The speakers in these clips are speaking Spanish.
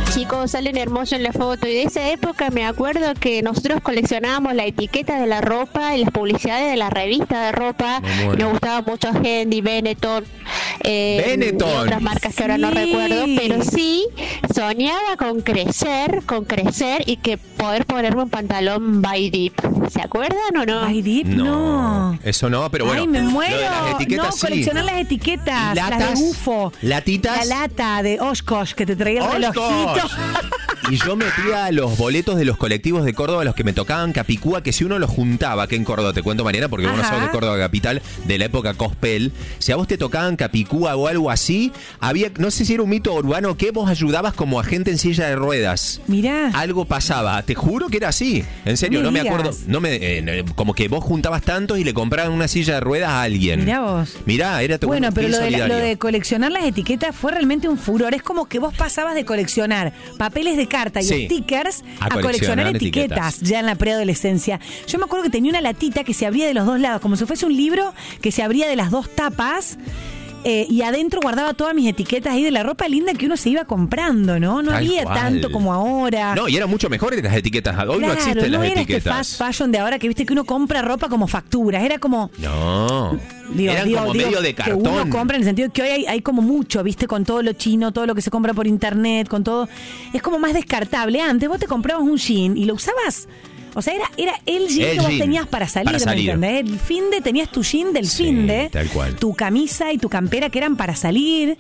chicos, salen hermosos en la foto. Y de esa época me acuerdo que nosotros coleccionábamos la etiqueta de la ropa y las publicidades de la revista de ropa. Bueno. Nos gustaba mucho Handy, Benetton, Benetton. y otras marcas que ahora no recuerdo, pero sí soñaba con crecer y que poder ponerme un pantalón by Deep. ¿Se acuerdan o no? ¿By Deep? No. Eso no, pero bueno. Ay, me muero. Lo de las etiquetas, no, sí. coleccionar las etiquetas. Latas, las de UFO. latitas. La lata de Oshkosh que te traía el relojito. Y yo metía los boletos de los colectivos de Córdoba, los que me tocaban Capicúa, que si uno los juntaba, que en Córdoba, te cuento Mariana, porque vos no sos de Córdoba capital, de la época Cospel, si a vos te tocaban Capicúa o algo así, había, no sé si era un mito urbano, que vos ayudabas como agente en silla de ruedas. Mirá. Algo pasaba, te juro que era así, en serio, no me acuerdo, como que vos juntabas tantos y le compraban una silla de ruedas a alguien. Mirá vos. Mirá, era tu Bueno, pero solidario. lo de coleccionar las etiquetas fue realmente un furor. Es como que vos pasabas de coleccionar papeles de carta y stickers a coleccionar etiquetas ya en la preadolescencia. Yo me acuerdo que tenía una latita que se abría de los dos lados, como si fuese un libro que se abría de las dos tapas. Y adentro guardaba todas mis etiquetas ahí de la ropa linda que uno se iba comprando, ¿no? No Tal había cual. tanto como ahora. No, y eran mucho mejores las etiquetas. Hoy claro, no existen no las era etiquetas. este fast fashion de ahora que viste que uno compra ropa como facturas. Era como... No. Eran como medio de cartón. Que uno compra en el sentido que hoy hay como mucho, viste, con todo lo chino, todo lo que se compra por internet, con todo. Es como más descartable. Antes vos te comprabas un jean y lo usabas. O sea, era el jean que vos tenías para salir, ¿me entendés? El finde, tenías tu jean del finde, tal cual. tu camisa y tu campera que eran para salir.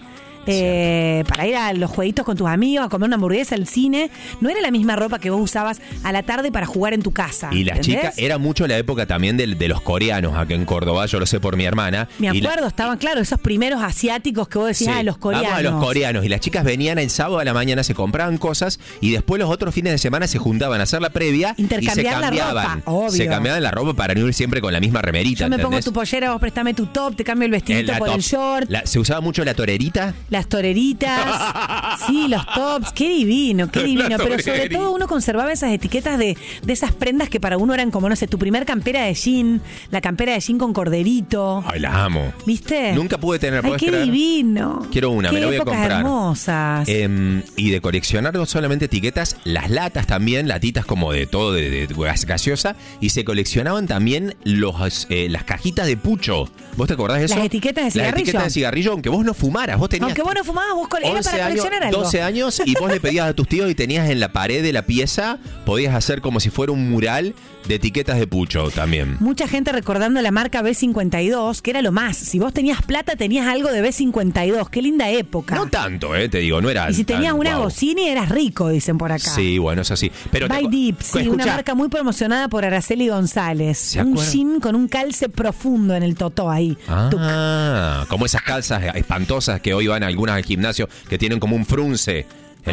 Para ir a los jueguitos con tus amigos, a comer una hamburguesa, al cine. No era la misma ropa que vos usabas a la tarde para jugar en tu casa. Y las ¿entendés? chicas, era mucho la época también de los coreanos acá en Córdoba, yo lo sé por mi hermana. Me acuerdo, estaban, claro, esos primeros asiáticos que vos decías, los coreanos. Vamos a los coreanos. Y las chicas venían el sábado a la mañana, se compraban cosas y después los otros fines de semana se juntaban a hacer la previa intercambiar y se cambiaban. la ropa, obvio. Se cambiaban la ropa para no ir siempre con la misma remerita. Yo me ¿entendés? pongo tu pollera, vos prestame tu top, te cambio el vestidito por el short. Se usaba mucho la torerita. Las toreritas. Sí, los tops, qué divino. Pero sobre todo uno conservaba esas etiquetas de esas prendas que para uno eran como, no sé, tu primer campera de jean, la campera de jean con corderito. Ay, la amo. ¿Viste? Nunca pude tener, Ay, qué creer? divino. Quiero una, me la voy a épocas comprar. Hermosas. Y de coleccionar no solamente etiquetas, las latas también, latitas como de todo, de gaseosa, y se coleccionaban también las cajitas de pucho. ¿Vos te acordás de eso? Las etiquetas de cigarrillo. Las etiquetas de cigarrillo, aunque vos no fumaras, vos tenías... Aunque vos no fumabas, vos era para coleccionar algo. 12 años y vos le pedías a tus tíos y tenías en la pared de la pieza, podías hacer como si fuera un mural de etiquetas de pucho también. Mucha gente recordando la marca B52, que era lo más. Si vos tenías plata, tenías algo de B52. Qué linda época. No tanto, te digo, no era... Y si tenías una Goscini, eras rico, dicen por acá. Sí, bueno, eso sí. Pero By Deep, sí, una marca muy promocionada por Araceli González. Un jean con un calce profundo en el totó ahí. Como esas calzas espantosas que hoy van algunas al gimnasio que tienen como un frunce.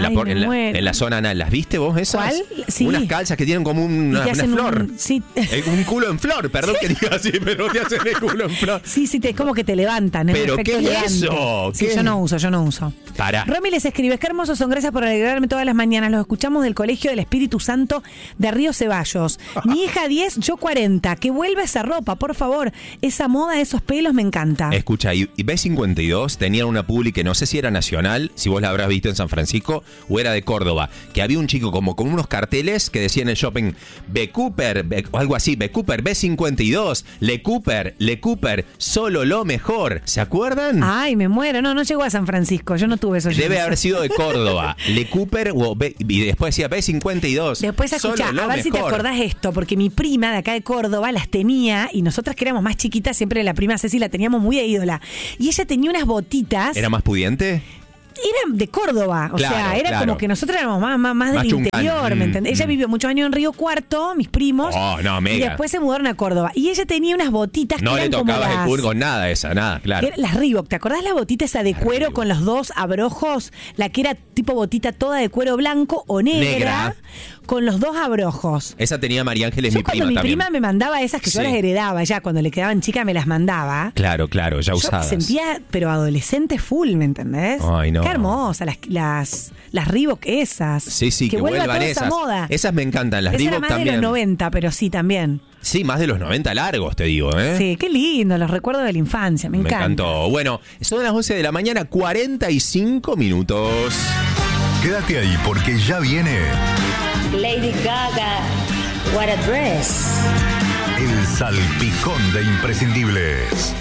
En la zona anal. ¿Las viste vos esas? ¿Cuál? Sí. Unas calzas que tienen como una flor. Un culo en flor, perdón que diga así, pero te hacen el culo en flor. Sí, es como que te levantan. ¿Pero qué es eso? Sí, yo no uso. Pará. Romy les escribe, qué hermosos son, gracias por alegrarme todas las mañanas. Los escuchamos del Colegio del Espíritu Santo de Río Ceballos. Mi hija 10, yo 40. Que vuelva esa ropa, por favor. Esa moda, esos pelos, me encanta. Escucha, y B52 tenían una publi que no sé si era nacional, si vos la habrás visto en San Francisco, o era de Córdoba, que había un chico como con unos carteles que decían en el shopping B. Cooper, o algo así, B. Cooper, B52, Le Cooper, solo lo mejor. ¿Se acuerdan? Ay, me muero. No llegó a San Francisco, yo no tuve eso. Debe haber sido de Córdoba. Le Cooper y después decía B52. Después escuchá, a ver si te acordás esto, porque mi prima de acá de Córdoba las tenía y nosotras que éramos más chiquitas, siempre la prima Ceci la teníamos muy de ídola. Y ella tenía unas botitas. ¿Era más pudiente? Era de Córdoba, o sea, era como que nosotros éramos más del interior, ¿me entendés? Ella vivió muchos años en Río Cuarto, mis primos, y después se mudaron a Córdoba. Y ella tenía unas botitas no que eran le tocaba como el curso con nada claro. Las Reebok, ¿te acordás la botita esa de cuero con los dos abrojos? La que era tipo botita toda de cuero blanco o negra. Con los dos abrojos. Esa tenía María Ángeles, mi prima también. Mi prima me mandaba esas que yo las heredaba ya, cuando le quedaban chicas me las mandaba. Claro, ya usadas. Yo sentía, pero adolescente full, ¿me entendés? Ay, no. Qué hermosa, las Reebok esas. Sí, que vuelvan toda esas. Esa moda. Esas me encantan, las Esa Reebok era más también. de los 90, pero sí, también. Sí, más de los 90 largos, te digo, Sí, qué lindo, los recuerdos de la infancia, me encanta. Me encantó. Bueno, son las 11 de la mañana, 45 minutos. Quédate ahí porque ya viene Lady Gaga, what a dress. el salpicón de imprescindibles.